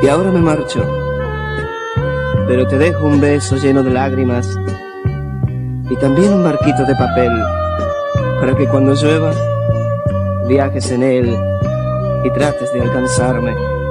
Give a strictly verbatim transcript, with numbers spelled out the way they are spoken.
Y ahora me marcho, pero te dejo un beso lleno de lágrimas y también un barquito de papel para que cuando llueva viajes en él y trates de alcanzarme.